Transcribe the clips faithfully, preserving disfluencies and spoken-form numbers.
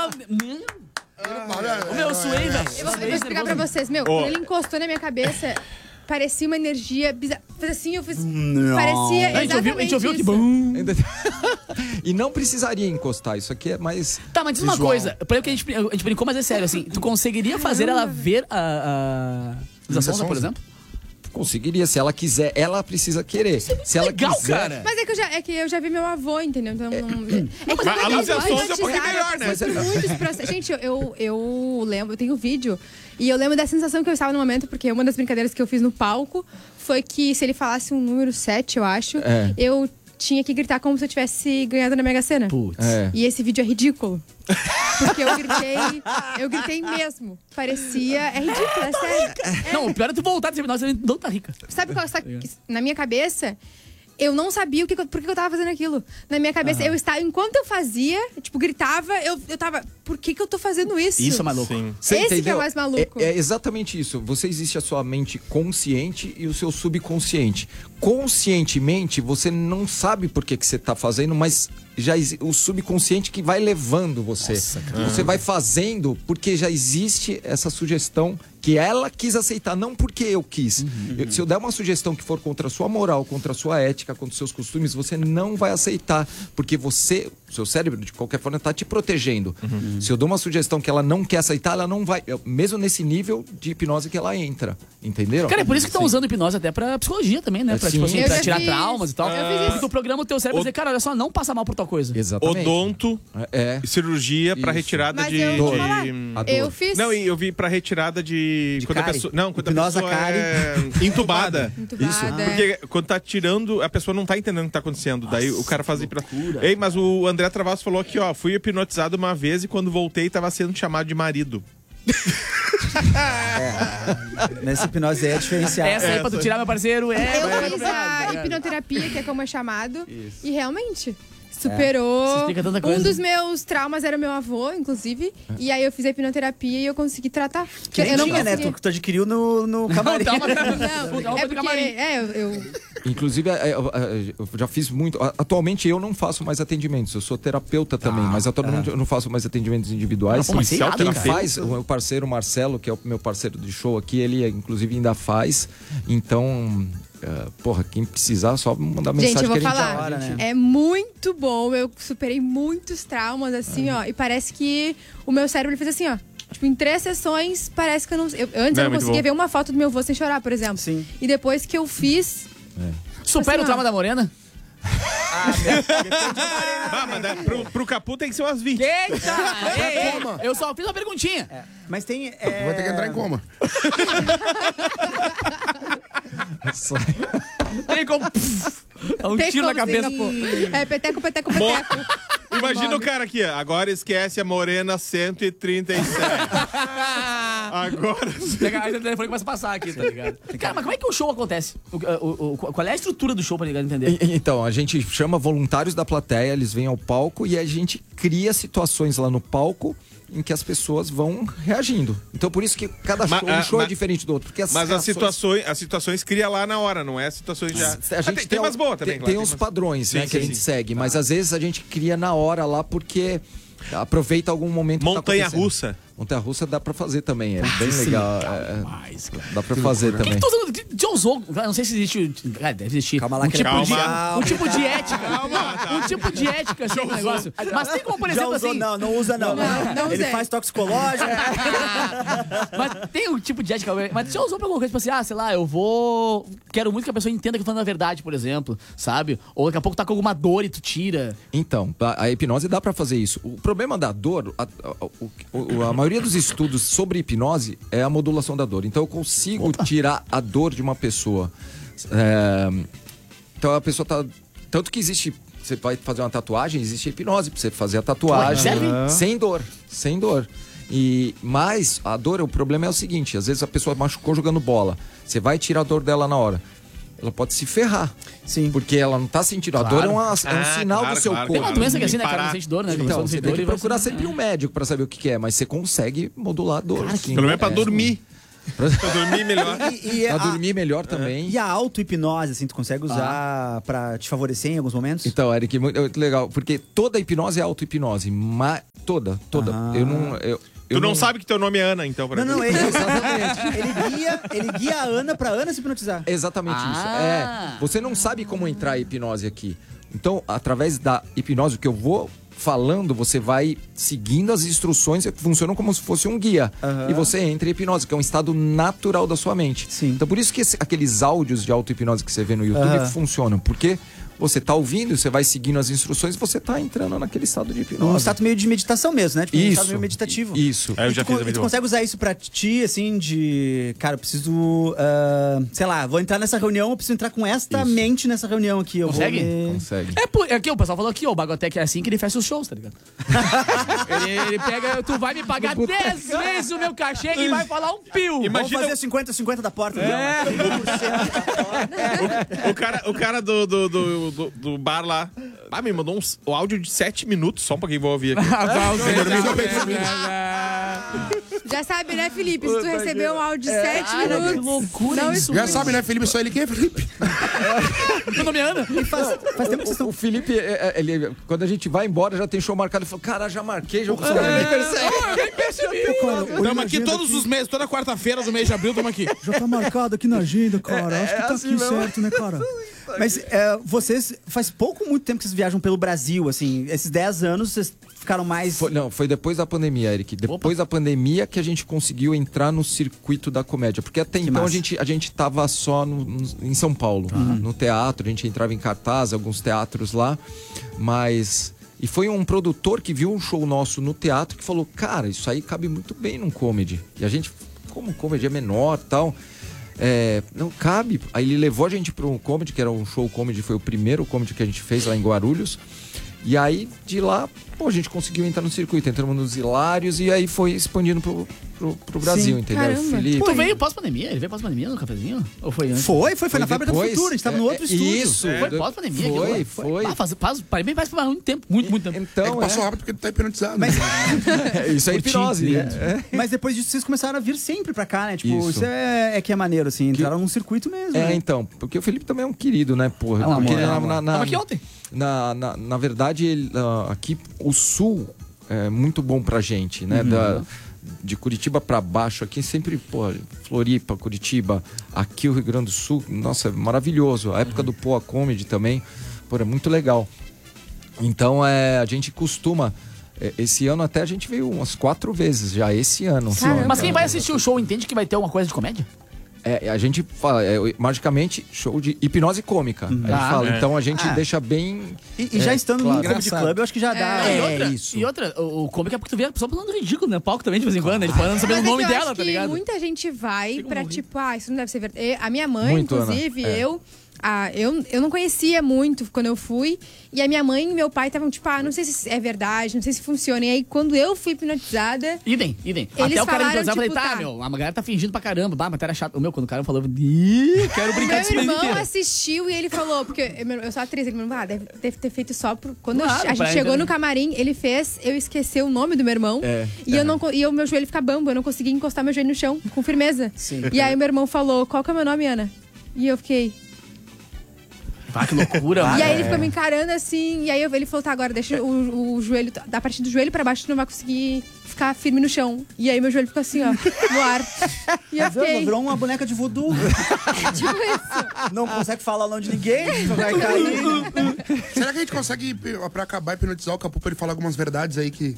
tava... Meu... O meu, eu suei, velho. Eu vou, eu vou explicar pra vocês. Meu, oh. quando ele encostou na minha cabeça, parecia uma energia bizarra. Fiz assim, eu fiz... Não. Parecia exatamente a gente ouviu, a gente isso. ouviu que bom. E não precisaria encostar. Isso aqui é mais... Tá, mas diz visual. Uma coisa. Por exemplo, que a gente, a gente brincou, mas é sério, assim. Tu conseguiria fazer ela ver a... a... Luísa Sonza, por exemplo? Conseguiria, se ela quiser, ela precisa querer. Isso é muito se ela legal, quiser... cara. Mas é que, eu já, é que eu já vi meu avô, entendeu? Então, é, não... é que a Luísa Sonza é um pouquinho melhor, né? Muitos processos. Gente, eu, eu, eu lembro, eu tenho vídeo, e eu lembro da sensação que eu estava no momento, porque uma das brincadeiras que eu fiz no palco foi que se ele falasse um número sete, eu acho, é. eu tinha que gritar como se eu tivesse ganhado na Mega Sena. Putz. É. E esse vídeo é ridículo. Porque eu gritei, eu gritei mesmo. Parecia. É ridículo, é sério. É. Não, o pior é tu voltar de terminar, você não tá rica. Sabe qual? Sabe, na minha cabeça, eu não sabia o que, por que eu tava fazendo aquilo. Na minha cabeça, uhum. eu estava. Enquanto eu fazia, tipo, gritava, eu, eu tava. Por que, que eu tô fazendo isso? Isso é maluco. Sim. Esse entendeu? Que é mais maluco. É, é exatamente isso. Você existe a sua mente consciente e o seu subconsciente. Conscientemente, você não sabe por que, que você tá fazendo, mas já o subconsciente que vai levando você. Nossa, você vai fazendo porque já existe essa sugestão que ela quis aceitar, não porque eu quis. Uhum, eu, uhum. Se eu der uma sugestão que for contra a sua moral, contra a sua ética, contra os seus costumes, você não vai aceitar, porque você, o seu cérebro, de qualquer forma, está te protegendo. Uhum. Se eu dou uma sugestão que ela não quer aceitar, ela não vai, mesmo nesse nível de hipnose que ela entra, entenderam? Cara, é por isso que estão usando hipnose até pra psicologia também, né? Pra, tipo assim, pra tirar traumas e tal. Porque tu programa o teu cérebro e dizer, cara, olha só, não passa mal por tal coisa. Exatamente. Odonto, é. cirurgia pra retirada Mas de... eu, de... Falar, eu fiz... Não, e eu vi pra retirada de... de quando a pessoa, não, quando hipnose a pessoa cárie. é entubada. Entubada. Isso. Porque quando tá tirando, a pessoa não tá entendendo o que tá acontecendo. Nossa, daí o cara faz hipnose. Ei, mas o André Travasso falou aqui, ó, fui hipnotizado uma vez e quando voltei tava sendo chamado de marido. É. Nessa hipnose é diferencial. Essa aí, Essa. pra tu tirar, meu parceiro, é... Eu é, fiz é, a é, hipnoterapia, que é como é chamado, Isso. e realmente... Superou. É. Tanta coisa. Um dos meus traumas era meu avô, inclusive. É. E aí eu fiz a hipnoterapia e eu consegui tratar. Que eu não tinha, né? Tu, tu adquiriu no, no camarim. Não, não é porque... É, eu... eu... Inclusive, eu já fiz muito... Atualmente, eu não faço mais atendimentos. Eu sou terapeuta também, ah, mas atualmente ah. eu não faço mais atendimentos individuais. Não, Sim, nada, quem faz, o meu parceiro Marcelo, que é o meu parceiro de show aqui, ele inclusive ainda faz. Então... Uh, porra, quem precisar, só mandar mensagem. Gente, eu vou que a gente falar, hora, né? É muito bom. Eu superei muitos traumas, assim, é. ó. E parece que o meu cérebro fez assim, ó. Tipo, em três sessões, parece que eu não... Eu, antes não, eu não conseguia bom. ver uma foto do meu avô sem chorar, por exemplo. Sim. E depois que eu fiz... É. Supera assim, o trauma ó. da Morena? Ah, ah, mas dá, pro, pro Capu tem que ser umas vinte. Eita! Ei, ei, eu só fiz uma perguntinha. É. Mas tem... É... Vai ter que entrar em coma. Tem como... É um tem tiro na cabeça. É, peteco, peteco, peteco. Imagina o cara aqui, ó. Agora esquece a Morena cento e trinta e sete. Agora... Aí o telefone começa a passar aqui, tá ligado? Cara, mas como é que o show acontece? O, o, o, qual é a estrutura do show, pra ligar, entender? Então, a gente chama voluntários da plateia, eles vêm ao palco e a gente cria situações lá no palco em que as pessoas vão reagindo. Então, por isso que cada show, mas, um show mas, é diferente do outro. Porque as mas reações... as situações, as situações cria lá na hora, não é as situações já... A gente ah, tem, tem umas boas também, Tem, claro, tem uns umas... padrões, sim, né, sim, que a gente sim. segue. Mas às vezes a gente cria na hora lá porque aproveita algum momento. Montanha-russa. Montanha-russa dá pra fazer também, é bem sim, legal. é, É, demais, dá pra fazer também. O que, que tu usando? Já usou? Não sei se existe. Cara, deve existir. Calma lá, um que tipo calma. de, um tipo de ética. Calma, tá. Um tipo de ética, assim, um negócio. Mas tem como, por Já exemplo, usou? assim. Não, não usa não. Não, não Ele usei. faz toxicológico. Mas tem um tipo de ética. Mas tu já usou pra alguma coisa, tipo assim, ah, sei lá, eu vou. Quero muito que a pessoa entenda que eu tô falando a verdade, por exemplo, sabe? Ou daqui a pouco tá com alguma dor e tu tira. Então, a, a hipnose dá pra fazer isso. O problema da dor, a, a, a, a maioria dos estudos sobre hipnose é a modulação da dor. Então eu consigo Opa. tirar a dor de uma pessoa. É, então a pessoa tá... Tanto que existe... Você vai fazer uma tatuagem, existe hipnose pra você fazer a tatuagem Ué, sem dor. Sem dor. E, mas a dor, o problema é o seguinte, às vezes a pessoa machucou jogando bola. Você vai tirar a dor dela na hora. Ela pode se ferrar. Sim. Porque ela não tá sentindo. Claro. A dor é, uma, é um Ah, sinal claro, do seu claro, corpo. Tem uma doença que é assim, né, cara? Não sente dor, né? Então, você tem que procurar vai... sempre um médico pra saber o que, que é, mas você consegue modular a dor. Cara, sim. Pelo menos pra É. dormir. Pra dormir melhor. E, e Pra a, dormir melhor também. e a auto-hipnose, assim, tu consegue usar pra te favorecer em alguns momentos? Então, Eric, muito, muito legal, porque toda hipnose é auto-hipnose, mas toda, toda. Ah. Eu não... Eu, Tu eu não, não sabe que teu nome é Ana, então, por Não, não, exemplo. ele, ele, guia, ele guia a Ana pra Ana se hipnotizar. Exatamente Ah. isso. É, você não sabe como entrar em hipnose aqui. Então, através da hipnose, o que eu vou falando, você vai seguindo as instruções que funcionam como se fosse um guia. Aham. E você entra em hipnose, que é um estado natural da sua mente. Sim. Então, por isso que esse- aqueles áudios de auto-hipnose que você vê no YouTube Aham. funcionam. Porque você tá ouvindo, você vai seguindo as instruções e você tá entrando naquele estado de hipnose. Um estado meio de meditação mesmo, né? Tipo, um Isso. estado meio meditativo. Isso. É, eu E já tu, fiz, con- é e muito tu bom. consegue usar isso pra ti, assim, de... Cara, eu preciso... ah, sei lá, vou entrar nessa reunião, eu preciso entrar com esta Isso. mente nessa reunião aqui. Eu Consegue? Vou me... Consegue. É, por, é que o pessoal falou aqui, ó, o Bagotec é assim que ele fecha os shows, tá ligado? ele, ele pega, tu vai me pagar dez vezes o meu cachê e vai falar um pio. Vamos Imagina fazer cinquenta cinquenta da porta. É. o cara, o cara do, do, do, do- do bar lá. Ah, me mandou um, o áudio de sete minutos, só um pouquinho, vou ouvir aqui. Já sabe, né, Felipe? Se tu receber um áudio de sete Cara, minutos. que loucura não isso. Já escute. sabe, né, Felipe? Só ele quem é Felipe? Meu nome é Ana. E faz, faz tempo que vocês estão... O Felipe, é, é, ele, quando a gente vai embora, já tem show marcado. Ele falou, cara, já marquei, já consegui. Estamos aqui todos os meses, toda quarta-feira do mês de abril, estamos aqui. Já tá marcado aqui na agenda, cara. Acho que tá assim aqui certo, né, cara? Mas é, vocês, faz pouco, muito tempo que vocês viajam pelo Brasil, assim. Esses dez anos, vocês ficaram mais... Foi- não, foi depois da pandemia, Eric. Depois da pandemia que a gente conseguiu entrar no circuito da comédia. Porque até então a massa. gente, a gente tava só no- no- em São Paulo, no teatro. A gente entrava em cartaz, alguns teatros lá. Mas... E foi um produtor que viu um show nosso no teatro que falou, cara, isso aí cabe muito bem num comedy. E a gente, como comedy é menor e tal... É, não cabe. Aí ele levou a gente para um comedy, que era um show comedy, foi o primeiro comedy que a gente fez lá em Guarulhos. E aí, de lá, pô, a gente conseguiu entrar no circuito, entramos nos Hilários e aí foi expandindo pro, pro, pro Brasil, Sim. entendeu? Caramba. Felipe. Tu veio pós-pandemia? Ele veio pós-pandemia no cafezinho? Ou foi antes? Foi, foi, foi, na Foi Fábrica do depois. Futuro. A gente tava no É, outro é, estúdio. Isso. Foi É. pós-pandemia? Foi, aquilo? foi. Ah, faz, faz, para mim faz faz muito tempo, muito, muito tempo. É Então, que passou é, rápido porque tu tá hipnotizado. Mas, é, isso é Curti, hipnose. lindo. É, mas depois disso, vocês começaram a vir sempre pra cá, né? Tipo, isso, Isso. é, é que é maneiro, assim. Entraram num circuito mesmo. é, né? então, porque o Felipe também é um querido, né, porra? É um amor, Porque é um na, amor. na, na, Tava aqui ontem. Na, na, na verdade, ele, ah, aqui o sul é muito bom pra gente, né? Da, de Curitiba pra baixo, aqui sempre, pô, Floripa, Curitiba, aqui o Rio Grande do Sul, nossa, é maravilhoso. A época do Poa Comedy também, pô, é muito legal. Então, é, a gente costuma, é, esse ano até a gente veio umas quatro vezes já, esse ano. só, Caramba. Mas cara. quem vai assistir o show entende que vai ter alguma coisa de comédia? É, a gente fala, é, magicamente, show de hipnose cômica. A gente Ah, fala, é. então a gente Ah. deixa bem... E, e já É, estando claro. no Comedy Engraçado. Club, eu acho que já dá. e é outra, isso. E outra, o, o cômico é porque tu vê a pessoa falando ridículo, né? Palco também, de vez em quando, ele falando sabendo Mas o é nome que eu dela, acho tá que ligado? muita gente vai Fica pra, morrendo. tipo, ah, isso não deve ser verdade. A minha mãe, Muito, Ana. inclusive, É. eu... Ah, eu, eu não conhecia muito quando eu fui. E a minha mãe e meu pai estavam tipo, ah, não sei se é verdade, não sei se funciona. E aí, quando eu fui hipnotizada... Idem, idem. Eles Até o cara me falaram, transar, eu falei, tipo, tá, tá. meu, a galera tá fingindo pra caramba, bah, mas era chato. O meu, quando o cara falou, eu falei, ih, quero brincar Meu disso irmão inteira. assistiu e ele falou, porque eu eu sou atriz, ele falou, ah, deve, deve ter feito só por... Quando eu- Claro, a gente pra chegou entender. no camarim, ele fez eu esquecer o nome do meu irmão. É, e eu não co- e o meu joelho fica bambo, eu não conseguia encostar meu joelho no chão com firmeza. Sim. E aí o meu irmão falou, qual que é o meu nome, Ana? E eu fiquei... Ah, que loucura, E mano. aí ele ficou me encarando assim, e aí eu- ele falou, tá, agora deixa o, o joelho, da parte do joelho pra baixo tu não vai conseguir ficar firme no chão. E aí meu joelho ficou assim, ó, no ar. E eu fiquei, Virou uma boneca de voodoo. tipo isso. Não consegue falar o nome de ninguém, vai cair. Será que a gente consegue, pra acabar, hipnotizar o Capu pra ele falar algumas verdades aí que...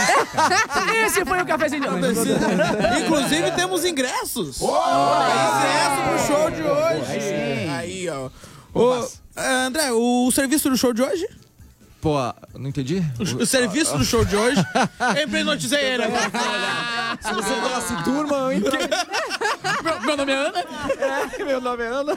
Esse foi o cafezinho de hoje. Inclusive temos ingressos. Ingresso pro show de hoje. Aí, ó. Ô, é, André, o serviço do show de hoje? Pô, não entendi? O serviço do show de hoje. Eu hipnotizei ele. Se você falasse durma, eu entendo. Meu, meu nome é Ana. Meu nome é Ana.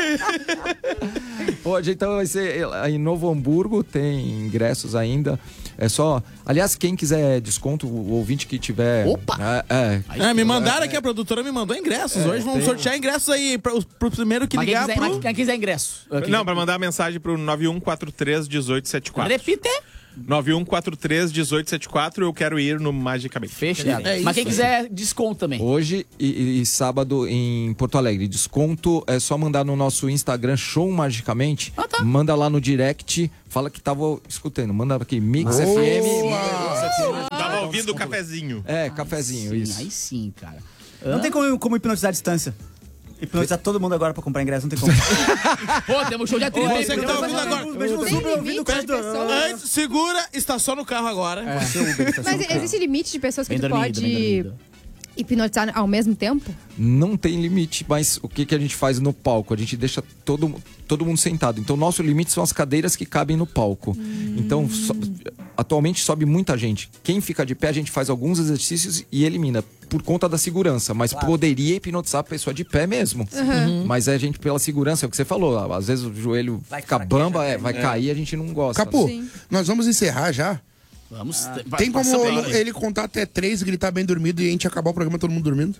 Pô, então vai ser em Novo Hamburgo, tem ingressos ainda. É só. Aliás, quem quiser desconto, o ouvinte que tiver. Opa! É, é. É, me mandaram aqui, a produtora me mandou ingressos. Hoje vamos sortear ingressos aí pro, pro primeiro que Mas quem ligar quiser, pro... mas quem quiser ingresso. Não, pra mandar mensagem pro nove um quatro três um oito sete quatro. Repite. nove um quatro três um oito sete quatro, eu quero ir no Magicamente. Fechado. É Mas quem isso. quiser desconto também. Hoje e, e sábado em Porto Alegre. Desconto é só mandar no nosso Instagram, Show Magicamente. Ah, tá. Manda lá no direct, fala que tava escutando. Manda aqui, Mix F M. Dá ouvindo o cafezinho. É, cafezinho, Sim, isso. aí sim, cara. Não tem como, como hipnotizar a distância. Hipnotizar todo mundo agora pra comprar ingresso, não tem como. Pô, temos show de trinta. Você que tá ouvindo agora. Imagina o Tem Super ouvindo limite o cara de do... pessoas? Antes, segura, estaciona no carro agora. Mas existe limite de pessoas que Bem tu dormido, bem pode dormido. hipnotizar ao mesmo tempo? Não tem limite, mas o que, que a gente faz no palco? A gente deixa todo, todo mundo sentado. Então, nosso limite são as cadeiras que cabem no palco. Hum. Então, so- atualmente sobe muita gente. Quem fica de pé, a gente faz alguns exercícios e elimina, por conta da segurança. Mas poderia hipnotizar a pessoa de pé mesmo. Uhum. Mas é a gente, pela segurança, é o que você falou. Às vezes o joelho Vai fica fraquejar, bamba, é, vai cair, a gente não gosta. Capu, Sim. nós vamos encerrar já. Vamos. Tem como passa bem. ele contar até três, gritar bem dormido e a gente acabar o programa todo mundo dormindo?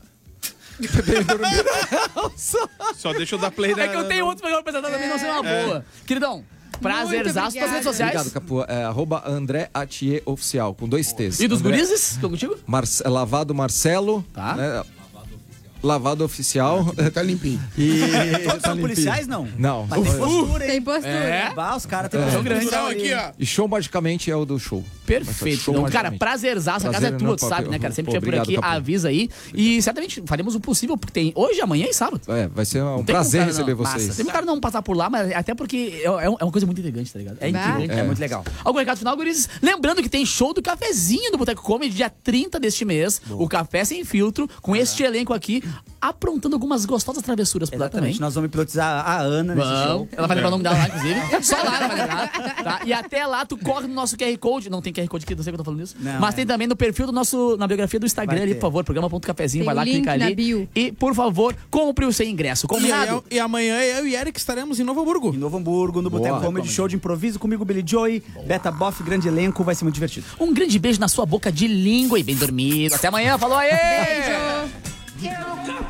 Só deixa eu dar play na... É que eu tenho outro programa apresentado também, não sei uma boa. Queridão, prazerzaço obrigada. nas redes sociais. Obrigado, Capu. É, arroba André Atier Oficial, com dois T's. E dos André- gurizes? Tô contigo? Marce- Lavado Marcelo. Tá. né? Lavado Oficial. Tá limpinho. E... Todos são policiais, não? Não. Mas tem postura, hein? Tem postura. É. Bah, os caras têm São postura. grandes. Então, aqui, ó. E show magicamente é o do show. Perfeito. Show Então, cara, magicamente. prazerzaço. A casa Prazer é é tua, meu, tu sabe, Capu. né, cara? Sempre Pô, que é por obrigado, aqui, Capu. avisa aí. E certamente faremos o possível, porque tem hoje, amanhã e sábado. É, vai ser um Não tem prazer como, cara, receber não. vocês. Massa. Tem um cara não passar por lá, mas até porque é, é um- é uma coisa muito elegante, tá ligado? É Bah. incrível. É muito legal. Algum recado final, gurizes? Lembrando que tem show do Cafezinho do Boteco Comedy, dia trinta deste mês. O Café Sem Filtro, com este elenco aqui, aprontando algumas gostosas travessuras por lá também. Exatamente. Nós vamos hipnotizar a Ana nesse Vamos. show. Ela vai lembrar o nome dela lá, inclusive. Só lá ela vai lembrar. Tá? E até lá, tu corre no nosso Q R Code. Não tem Q R Code aqui, não sei o que eu tô falando isso. Não, mas é. tem também no perfil do nosso, na biografia do Instagram Vai ali, ter. por favor, programa.cafezinho, Tem vai lá, o link clica na ali. bio. E, por favor, compre o seu ingresso. E, Combinado? eu- e amanhã eu e Eric estaremos em Novo Hamburgo. Em Novo Hamburgo, no Boteco Boa. Comedy, show de improviso comigo, Billy Joy, Beta Boff, grande elenco, vai ser muito divertido. Um grande beijo na sua boca de língua e bem dormido. Até amanhã, falou aí! Beijo. Eu